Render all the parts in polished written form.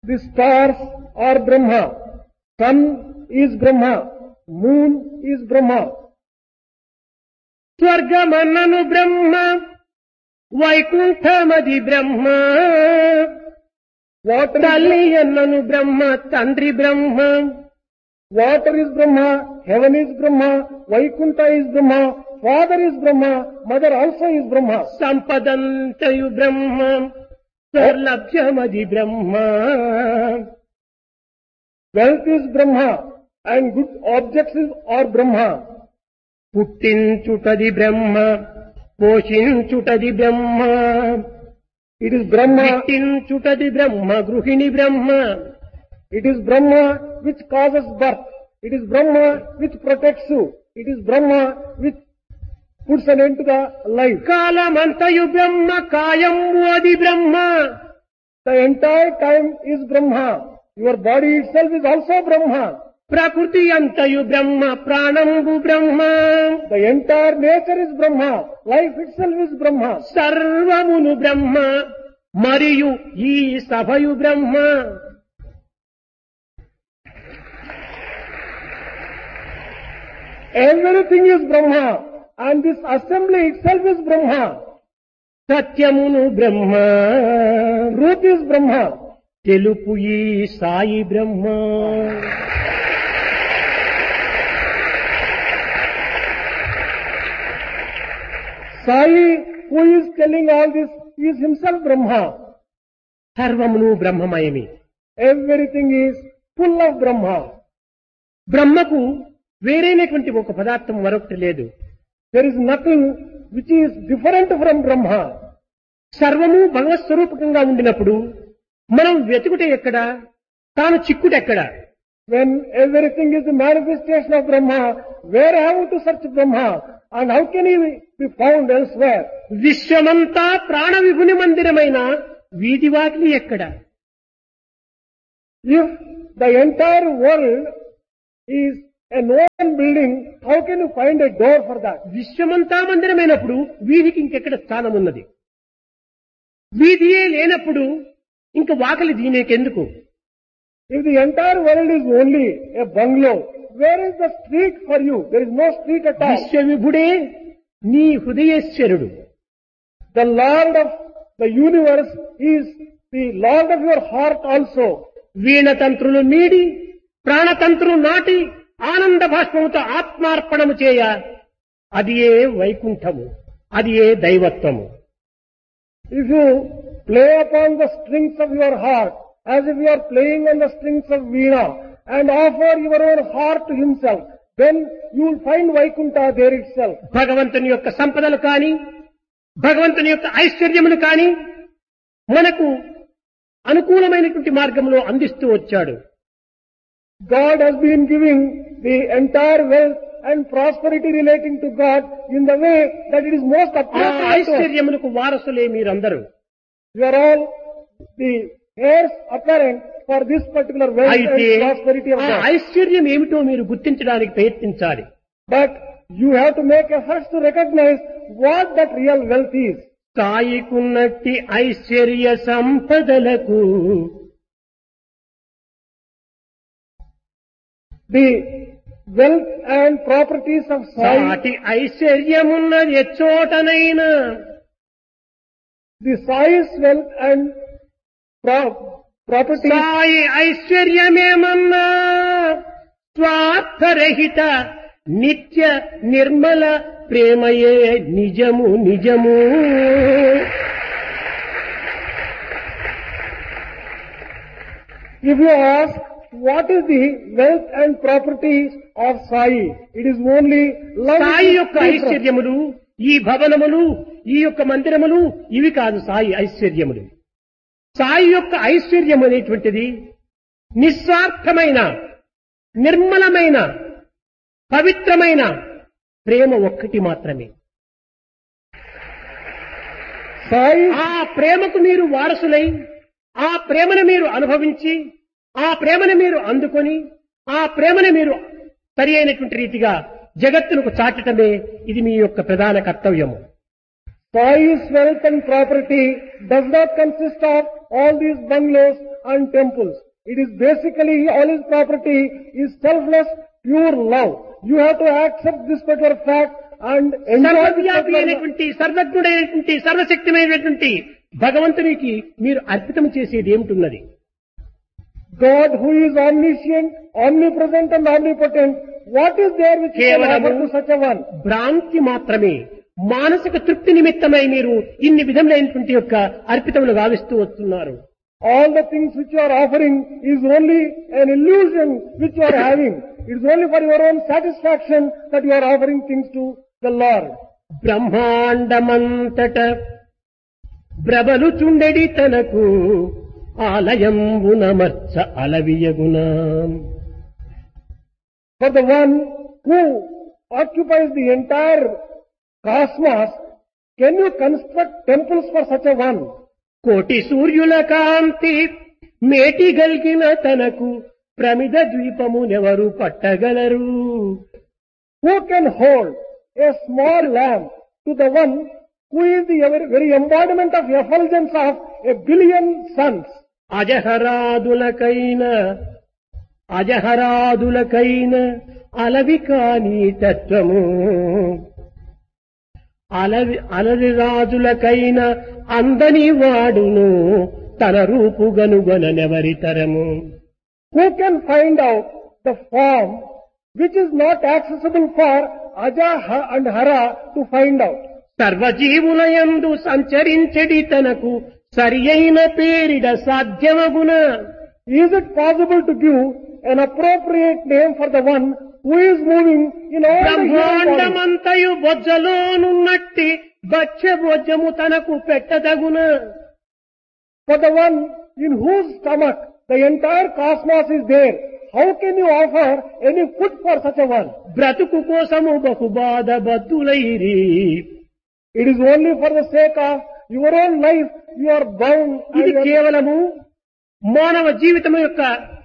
The stars are Brahma. Sun is Brahma. Moon is Brahma. స్వర్గమన్నను బ్రహ్మ, వైకుంఠమది బ్రహ్మ, తల్లి అన్నను బ్రహ్మ, తండ్రి బ్రహ్మ. Water is Brahma, heaven is Brahma, Vaikuntha is Brahma, father is Brahma, mother also is Brahma. సంపదంతయు Brahma, సర్లభ్యమది Brahma. Wealth is Brahma and good objects are Brahma. పుట్టించుటది Brahma, పోషించుటది Brahma. It is Brahma. పుట్టించుటది బ్రహ్మ, గృహిణి బ్రహ్మ. It is Brahma which causes birth. It is Brahma which protects you. It is Brahma which puts an end to the life. కాలమంతయు బ్రహ్మ, కాయము అది బ్రహ్మ. The entire time is Brahma. Your body itself is also Brahma. ప్రకృతి అంతయు బ్రహ్మ, ప్రాణంబు బ్రహ్మ. The entire nature is Brahma. Life itself is Brahma. సర్వమును బ్రహ్మ, మరియు ఈ సభయు బ్రహ్మ. Everything is Brahma. And this assembly itself is Brahma. సత్యమును బ్రహ్మ, Truth is Brahma. తెలుపు ఈ సాయి బ్రహ్మ. Sai, who is telling all this, is himself Brahma. సర్వమును బ్రహ్మమయమే. Everything is full of Brahma. బ్రహ్మకు వేరైనటువంటి ఒక పదార్థం మరొకటి లేదు. There is nothing which is different from Brahma. సర్వము భగవత్ స్వరూపకంగా ఉండినప్పుడు మనం వెతుకుట ఎక్కడ, తాను చిక్కుట ఎక్కడ? When everything is the manifestation of Brahma, where have we to search Brahma? And how can he be found elsewhere? విశ్వమంతా ప్రాణ విభుని మందిరమైన వీధి వాకిలి ఎక్కడ? If the entire world is an open building, how can you find a door for that? విశ్వమంతా మందిరమైనప్పుడు వీధికి ఇంకెక్కడ స్థానం ఉన్నది? వీధియే లేనప్పుడు ఇంక వాకిలి దీనేకెందుకు? If the entire world is only a bungalow, where is the street for you? There is no street at all. విశ్వవిభుడే నీ హృదయేశ్వరుడు. The Lord of the universe is the Lord of your heart also. వీణతంత్రులు మీడి ప్రాణతంత్రులు నాటి ఆనంద భాష్పముతో ఆత్మార్పణము చేయ అది ఏ వైకుంఠము, అది ఏ దైవత్వము. If you play upon the strings of your heart as if you are playing on the strings of Veena and offer your own heart to himself, then you will find Vaikuntha there itself. భగవంతుని యొక్క సంపదలు కాని, భగవంతుని యొక్క ఐశ్వర్యములు కాని మనకు అనుకూలమైనటువంటి మార్గంలో అందిస్తూ వచ్చాడు. God has been giving the entire wealth and prosperity relating to God in the way that it is most ఆ appropriate. ఐశ్వర్యములకు వారసులే మీరందరూ. You are all the heirs apparent for this particular wealth అయితే and prosperity of ఆ God. ఐశ్వర్యం ఏమిటో మీరు గుర్తించడానికి ప్రయత్నించాలి. But you have to make efforts to recognize what that real wealth is. సాయికున్నట్టి Aishwarya సంపదలకు The wealth and properties of Sai, సాటి ఐశ్వర్యమున్నది ఎచ్చోటనైనా. the Sai's wealth and properties, Sai ఐశ్వర్యమేమన్నా స్వార్థరహిత నిత్య నిర్మల ప్రేమయే నిజము నిజము. if you ask what is the wealth and properties of Sai, it is only love. Sai యొక్క ఐశ్వర్యములు, ఈ భవనములు, ఈ యొక్క మందిరములు ఇవి కాదు సాయి ఐశ్వర్యములు. సాయి యొక్క ఐశ్వర్యం అనేటువంటిది నిస్వార్థమైన, నిర్మలమైన, పవిత్రమైన ప్రేమ ఒక్కటి మాత్రమే. Sai, ఆ ప్రేమకు మీరు వారసులై, ఆ ప్రేమను మీరు అనుభవించి, ఆ ప్రేమను మీరు అందుకొని, ఆ ప్రేమను మీరు సరి అయినటువంటి రీతిగా జగత్తునకు చాటటమే ఇది మీ యొక్క ప్రధాన కర్తవ్యము. Sai's wealth and property does not consist of all these bungalows and temples. It is basically all his property is selfless, pure love. You have to accept this particular fact and enjoy this సర్వవ్యాపి particular అయినటువంటి సర్వజ్ఞుడైనటువంటి సర్వశక్తిమైనటువంటి భగవంతునికి మీరు అర్పితం చేసేది ఏమిటున్నది? God who is omniscient, omnipresent and omnipotent. What is there which you can offer to such a one? భ్రాంతి మాత్రమే. మానసిక తృప్తి నిమిత్తమై మీరు ఇన్ని విధములైనటువంటి యొక్క అర్పితములు గావిస్తూ వస్తున్నారు. All the things which you are offering is only an illusion which you are having. It is only for your own satisfaction that you are offering things to the Lord. బ్రహ్మాండమంతట బ్రబలుచుండెడి తనకు ఆలయంబునమర్చ అలవియగున. For the one who occupies the entire cosmos, can you construct temples for such a one? కోటి సూర్యుల కాంతి మేటి గల్గిన తనకు ప్రమిద ద్వీపమునెవరు పట్టగలరు? Who can hold a small lamp to the one who is the very embodiment of effulgence of a billion suns? అజహరాదులకైన అలవి కాని తత్వము, అలరి రాజులకైన అందని వాడును తన రూపుగనుగొనెవరితరము. Who can find out the form which is not accessible for Aja and Hara to find out? సర్వజీవులయందు సంచరించెడి తనకు సరి అయిన పేరిడ సాధ్యమగున. Is it possible to give an appropriate name for the one who is moving in all the human body? బ్రహ్మాండమంతయు బొజ్జలోనున్నట్టి బచ్చ బొజ్జము తనకు పెట్టదగున. For the one in whose stomach the entire cosmos is there, how can you offer any food for such a one? బ్రతుకు కోసము బహుబాధ బద్దులైరి. It is only for the sake of your own life you are bound. ఇది కేవలము మానవ జీవితం యొక్క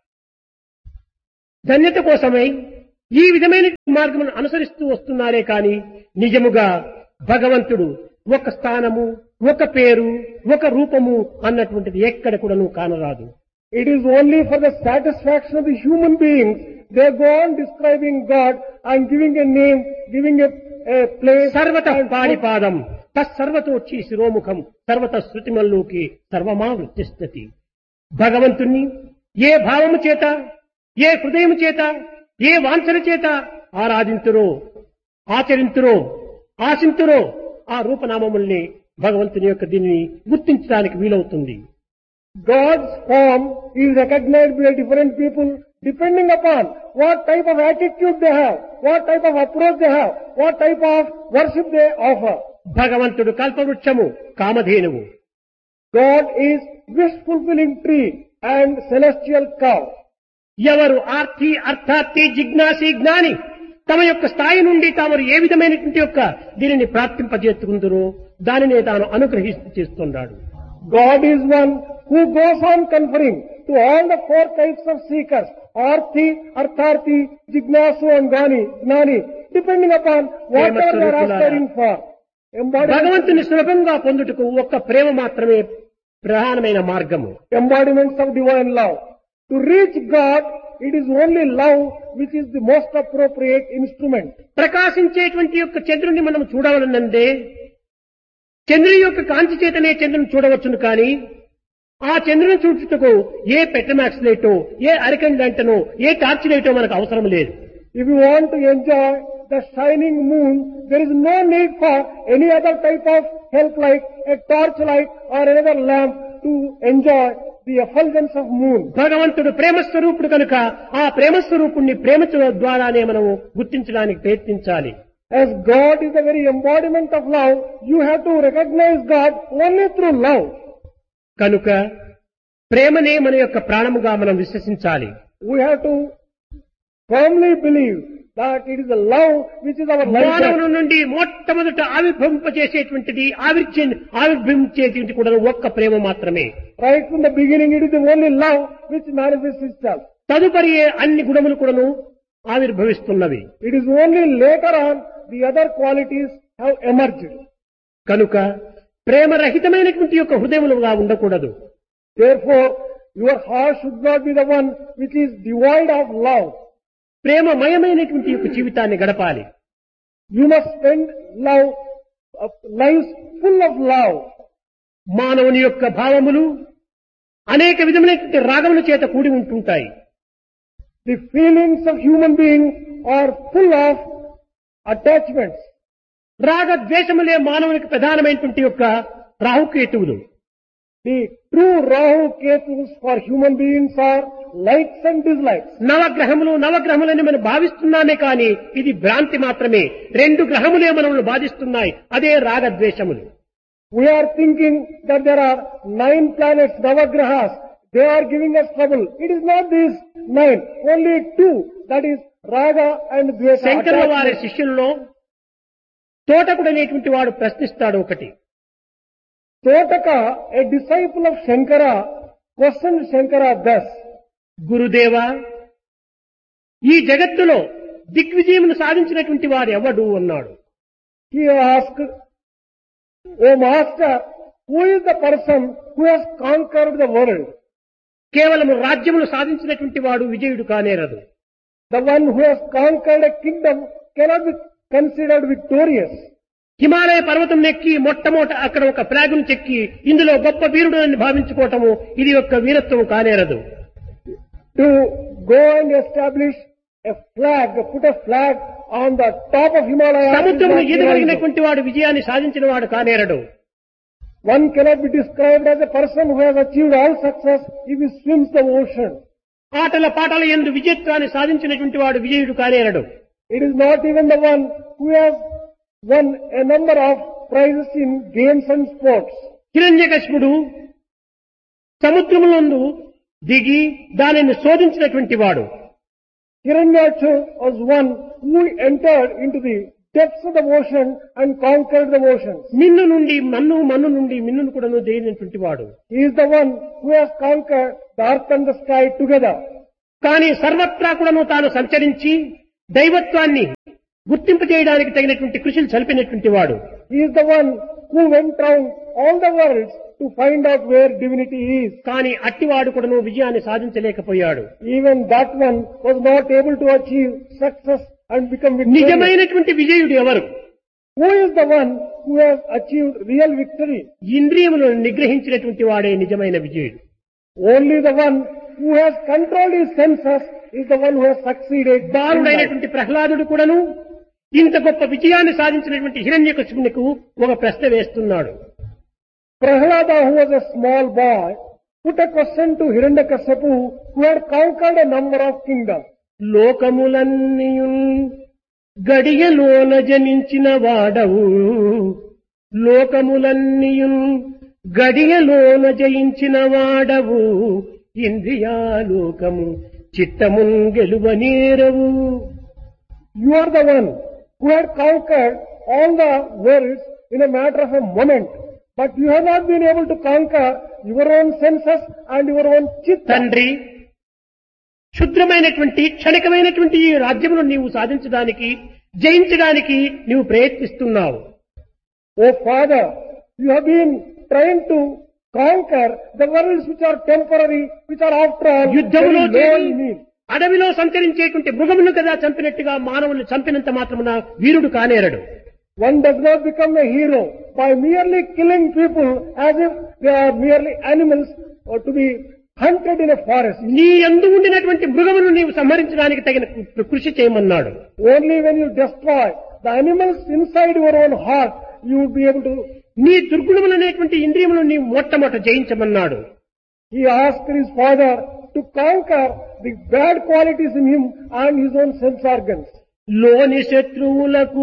ధన్యత కోసమై ఈ విధమైన మార్గమును అనుసరిస్తూ వస్తున్నారే కాని నిజముగా భగవంతుడు ఒక స్థానము, ఒక పేరు, ఒక రూపము అన్నటువంటిది ఎక్కడ కూడా కానరాదు. It is only for the satisfaction of the human beings. They go on describing God and giving a name, giving a place. సర్వత పాడిపాదం తత్సర్వతోచ్చి శిరోముఖం సర్వత శృతిమల్లోకి సర్వమా వృత్తిష్టతి. భగవంతుణ్ణి ఏ భావము చేత, ఏ హృదయము చేత, ఏ వాంఛన చేత ఆరాధింతురో, ఆచరింతురో, ఆశింతురో ఆ రూపనామముల్ని భగవంతుని యొక్క దీనిని గుర్తించడానికి వీలవుతుంది. God's form is recognized by different people depending upon what type of attitude they have, what type of approach they have, what type of worship they offer. భగవంతుడు కల్పవృక్షము, కామధేనువు. God is wish-fulfilling tree and celestial cow. ఎవరు ఆర్తి, అర్థార్థి, జిజ్ఞాసి, జ్ఞాని తమ యొక్క స్థాయి నుండి తాము ఏ విధమైనటువంటి యొక్క దీనిని ప్రాప్తింపజేసుకుందరో దానినే తాను అనుగ్రహిస్తూ చేస్తున్నాడు. God is one who goes on conferring to all the four types of seekers, arthi, artharthi, jignasu and gnani, depending upon whatever they are aspiring for. భగవంతుని సులభంగా పొందుటకు ఒక్క ప్రేమ మాత్రమే ప్రధానమైన మార్గము. Embodiments of divine love. To reach God, it is only love which is the most appropriate instrument. ప్రకాశించేటువంటి యొక్క చంద్రుని మనం చూడవలనంటే చంద్రుని యొక్క కాంతి చేతనే చంద్రుని చూడవచ్చును కానీ ఆ చంద్రుని చూచుటకు ఏ పెట్రమాక్స్ లైటో, ఏ అరికన్ లైటనో, ఏ టార్చ్ లైటో మనకు అవసరం లేదు. If you want to enjoy the shining moon, there is no need for any other type of help like a torch light or another lamp to enjoy the effulgence of moon. భగవంతుడు ప్రేమస్వరూపుడు కనుక ఆ ప్రేమస్వరూపుణ్ణి ప్రేమ ద్వారానే మనము గుర్తించడానికి ప్రయత్నించాలి. As God is the very embodiment of love, you have to recognize God only through love. కనుక ప్రేమనే మన యొక్క ప్రాణముగా మనం విశ్వసించాలి. We have to firmly believe that it is the love which is our life. మానవుని నుండి మొట్టమొదట ఆవిర్భవింపజేసేటువంటిది ఆవిర్భవించేటువంటి కూడా ఒక్క ప్రేమ మాత్రమే. Right from the beginning, it is the only love which manifests itself. తదుపరి అన్ని గుణములు కూడాను ఆవిర్భవిస్తున్నవి. It is only later on the other qualities have emerged. కనుక ప్రేమరహితమైనటువంటి యొక్క హృదయములుగా ఉండకూడదు. Therefore, Your heart should not be the one which is devoid of love. ప్రేమమయమైనటువంటి యొక్క జీవితాన్ని గడపాలి. You must spend lives full of love. మానవుని యొక్క భావములు అనేక విధమైనటువంటి రాగముల చేత కూడి ఉంటుంటాయి. The feelings of human beings are full of attachments. రాగ ద్వేషములే మానవునికి ప్రధానమైనటువంటి యొక్క రాహుకేతువులు. The true Rahu Ketus for human beings are likes and dislikes. నవగ్రహములని మనం భావిస్తున్నామే కానీ ఇది భ్రాంతి మాత్రమే. 2 గ్రహములే మనల్ని బాధిస్తున్నాయి. అదే రాగద్వేషములు. We are thinking that there are 9 planets, Navagrahas. They are giving us trouble. It is not these 9, only 2. That is Raga and Dvesha. శంకరుల వారి శిష్యుల్లో తోటకుడు అనేటువంటి వాడు ప్రశ్నిస్తాడు ఒకటి. Totaka, a disciple of Shankara, questioned Shankara thus. గురుదేవా, ఈ జగత్తులో దిగ్విజయమును సాధించినటువంటి వాడు ఎవడు అన్నాడు. He asked, O Master, who is the person who has conquered the world? కేవలం రాజ్యములు సాధించినటువంటి వాడు విజయుడు కానేరదు. The one who has conquered a kingdom cannot be considered victorious. Himalaya పర్వతం నెక్కి మొట్టమొదట అక్కడ ఒక ఫ్లాగును చెక్కి ఇందులో గొప్ప వీరుడు అని భావించుకోవటము ఇది యొక్క వీరత్వం కానేరదు. To go and establish a flag, put a flag on the top of Himalaya. సముద్రమును ఈదగలిగినటువంటి వాడు విజయాన్ని సాధించిన వాడు కానేరడు. One cannot be described as a person who has achieved all success if he swims the ocean. ఆటల పాటల యందు విజయత్వాన్ని సాధించినటువంటి వాడు విజయుడు కానేరడు. It is not even the one who has won a number of prizes in games and sports. హిరణ్యకశిపుడు సముద్రములందు దిగి దానిని శోధించినటువంటి వాడు. Hiranyaksha was one who entered into the depths of the ocean and conquered the oceans. మిన్ను నుండి మన్ను నుండి మిన్నును కూడాను జయించినటువంటి వాడు. He is the one who has conquered the earth and the sky together. కానీ సర్వత్రా కూడాను తాను సంచరించి దైవత్వాన్ని గుర్తింపు చేయడానికి తగినటువంటి కృషిని సల్పినటువంటి వాడు. He is the one who went round all the worlds to find out where divinity is. కానీ అట్టివాడు కూడాను విజయాన్ని సాధించలేకపోయాడు. Even that one was not able to achieve success and become victorious. నిజమైనటువంటి విజయుడు ఎవరు? Who is the one who has achieved real victory? ఇంద్రియములను నిగ్రహించినటువంటి వాడే నిజమైన విజయుడు. Only the one who has controlled his senses is the one who has succeeded. బాలుడైనటువంటి ప్రహ్లాదుడు కూడాను ఇంత గొప్ప విజయాన్ని సాధించినటువంటి హిరణ్యకశిపునికి ఒక ప్రశ్న వేస్తున్నాడు. Prahlada, who was a small boy, put a question to Hiranyakashipu, who had conquered a number of kingdoms. లోకములన్నీయున్ గడియలోన జనించిన వాడవు, లోకములన్నీయున్ గడియలోన జయించిన వాడవు, ఇంద్రియాలోకము చిత్తమున్ గెలువనేరవు. You are the one who had conquered all the worlds in a matter of a moment, but you have not been able to conquer your own senses and your own chitta. తండ్రి, క్షుద్రమైనటువంటి క్షణికమైనటువంటి ఈ రాజ్యమును నీవు సాధించడానికి జయించడానికి నీవు ప్రయత్నిస్తున్నావు. Oh Father, you have been trying to conquer the worlds which are temporary, which are after all యుద్ధములో very low in need. అడవిలో సంచరించేటువంటి మృగమును కదా చంపినట్టుగా మానవుని చంపినంత మాత్రమున వీరుడు కానేరడు. One does not become a hero by merely killing people as if they are merely animals or to be hunted in a forest. నీ యందు ఉండినటువంటి మృగమును నీవు సంహరించడానికి తగిన కృషి చేయమన్నాడు. Only when you destroy the animals inside your own heart, you would be able to. నీ దుర్గుణములనేటువంటి ఇంద్రియములను నీవు మొట్టమొదట జయించమన్నాడు. He asked his father to conquer the bad qualities in him and his own sense organs. లోని శత్రువులకు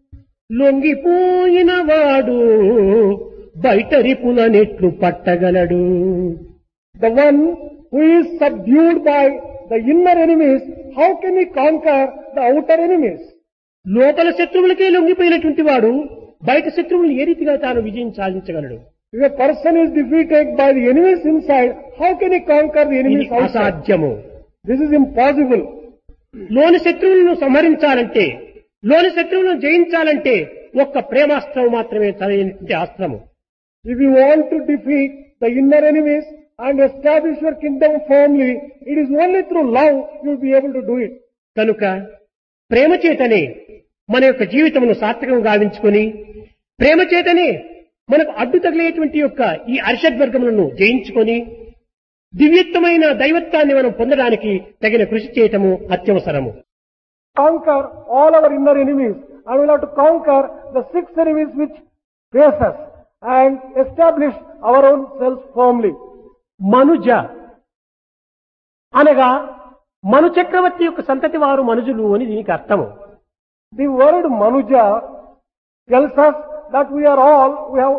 లొంగిపోయిన వాడు బయట రిపులనెట్లు పట్టగలడు. The one who is subdued by the inner enemies, how can he conquer the outer enemies? లోపల శత్రువులకే లొంగిపోయినటువంటి వాడు బయట శత్రువులు ఏ రీతిగా తాను విజయం సాధించగలడు? If a person is defeated by the enemies inside, how can he conquer the enemies ఇది outside? అసాధ్యము. This is impossible. లోని శత్రువులను సంహరించాలంటే, లోని శత్రువులను జయించాలంటే ఒక్క ప్రేమాస్త్రం మాత్రమే సరైనటువంటి అస్త్రము. If you want to defeat the inner enemies, and establish your kingdom firmly, it is only through love you will be able to do it. కనుక ప్రేమ చేతనే మన యొక్క జీవితమును సార్థకం గావించుకొని ప్రేమ చేతనే మనకు అడ్డు తగిలేటువంటి యొక్క ఈ అరిషడ్వర్గములను జయించుకొని దివ్యత్వమైన దైవత్వాన్ని మనం పొందడానికి తగిన కృషి చేయటము అత్యవసరము. Conquer all our inner enemies, and we will have to conquer the 6 enemies which face us and establish our own selves firmly. మనుజ అనగా మను చక్రవర్తి యొక్క సంతతి వారు మనుజులు అని దీనికి అర్థము. The word Manuja tells us that we have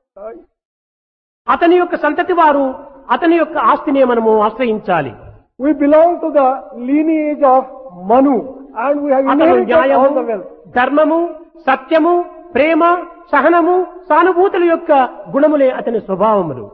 అతని యొక్క సంతతి వారు అతని యొక్క ఆస్తినే మనము ఆశ్రయించాలి. we belong to the lineage of Manu and we have అతను inherited న్యాయము, all the wealth. ధర్మము, సత్యము, ప్రేమ, సహనము, సానుభూతుల యొక్క గుణములే అతని స్వభావములు.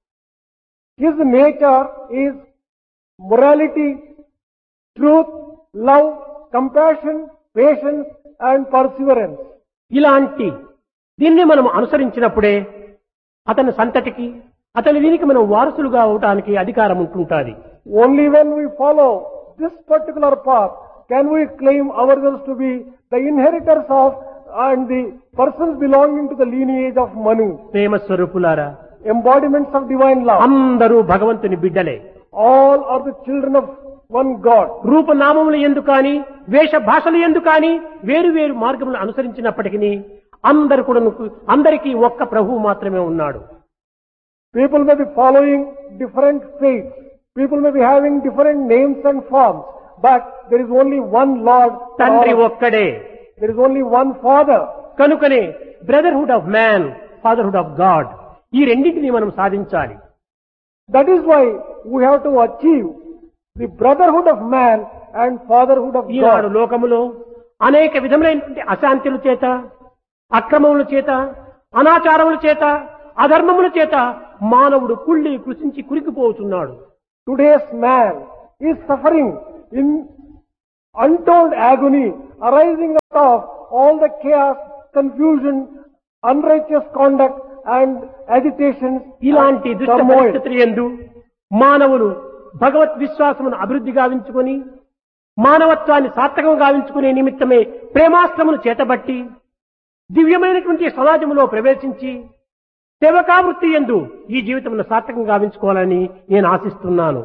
His nature is morality, truth, love, compassion, patience and perseverance. ఇలాంటి దీన్ని మనం అనుసరించినప్పుడే అతని సంతతికి అతని దీనికి మనం వారసులుగా అవటానికి అధికారం ఉంటుంటుంది. Only when we follow this particular path can we claim ourselves to be the inheritors of and the persons belonging to the lineage of Manu. ప్రేమ స్వరూపులారా, Embodiments of divine love. అందరూ భగవంతుని బిడ్డలే. All are the children of one God. రూపనామములు ఎందు కానీ వేష భాషలు ఎందు కానీ వేరు వేరు మార్గములు అనుసరించినప్పటికీ అందరు కూడా అందరికీ ఒక్క ప్రభువు మాత్రమే ఉన్నాడు. People may be following different faiths. People may be having different names and forms. But there is only one Lord. తండ్రి ఒక్కడే. There is only one Father. కనుకనే brotherhood of man, fatherhood of God, ఈ రెండింటిని మనం సాధించాలి. That is why we have to achieve the brotherhood of man and fatherhood of Eenadu God. లోకములో అనేక విధములైనటువంటి అశాంతుల చేత, అక్రమముల చేత, అనాచారముల చేత, అధర్మముల చేత మానవుడు కుళ్ళి కృషించి కురికిపోతున్నాడు. Today's man is suffering in untold agony arising out of all the chaos, confusion, unrighteous conduct and agitations, ఇలాంటి and దుష్ట turmoil. పరిస్థితులు యందు మానవులు భగవత్ విశ్వాసమును అభివృద్ధి గావించుకొని మానవత్వాన్ని సార్థకం గావించుకునే నిమిత్తమే ప్రేమాస్త్రమును చేతబట్టి దివ్యమైనటువంటి సమాజంలో ప్రవేశించి సేవకావృత్తి యందు ఈ జీవితమును సార్థకం గావించుకోవాలని నేను ఆశిస్తున్నాను.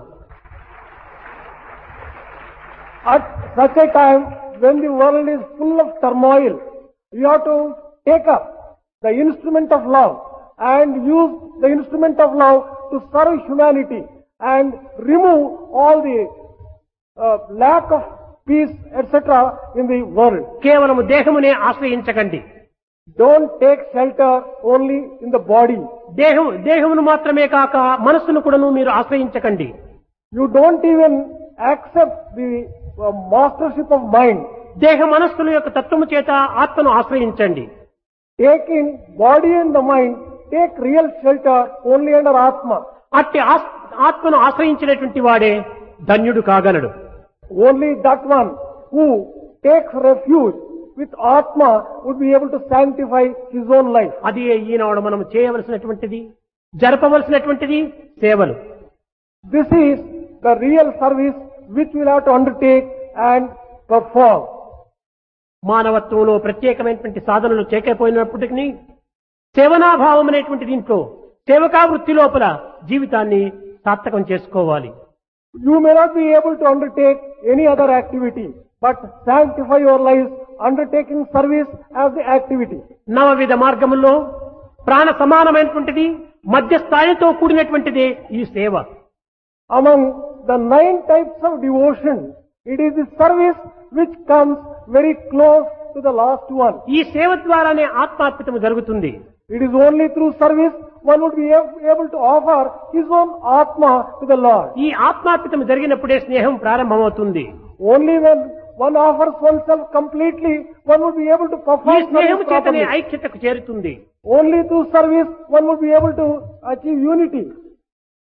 At such a time when the world is full of turmoil, you have to take up the instrument of love and use the instrument of love to serve humanity and remove all the lack of peace, etc. in the world. కేవలము దేహమునే ఆశ్రయించకండి. Don't take shelter only in the body. దేహమును మాత్రమే కాక మనస్సును కూడాను మీరు ఆశ్రయించకండి. You don't even accept the mastership of mind. దేహ మనస్సుల యొక్క తత్వము చేత ఆత్మను ఆశ్రయించండి. Taking body and the mind, take real shelter only under Atma. అట్టి ఆత్మను ఆశ్రయించినటువంటి వాడే ధన్యుడు కాగలడు. Only that one who takes refuge with Atma would be able to sanctify his own life. అది ఈనాడు మనం చేయవలసినటువంటిది, జరపవలసినటువంటిది సేవలు. This is the real service which we will have to undertake and perform. మానవత్వంలో ప్రత్యేకమైనటువంటి సాధనలు చేయకపోయినప్పటికీ సేవనాభావం అనేటువంటి దీంట్లో సేవకా వృత్తి లోపల జీవితాన్ని సార్థకం చేసుకోవాలి. You may not be able to undertake any other activity, but sanctify your life undertaking service as the activity. నవవిధ మార్గముల్లో ప్రాణ సమానమైనటువంటిది మధ్య స్థాయితో కూడినటువంటిదే ఈ సేవ. Among the 9 types of devotion, it is the service which comes very close to the last one. ఈ సేవ ద్వారానే ఆత్మార్పితము జరుగుతుంది. It is only through service one would be able to offer his own Atma to the Lord. ఈ ఆత్మార్పితము జరిగినప్పుడే స్నేహం ప్రారంభమవుతుంది. Only when one offers oneself completely, one would be able to ఈ perform స్నేహము service చేతనే properly. ఐక్యతకు చేరుతుంది. Only through service one would be able to achieve unity.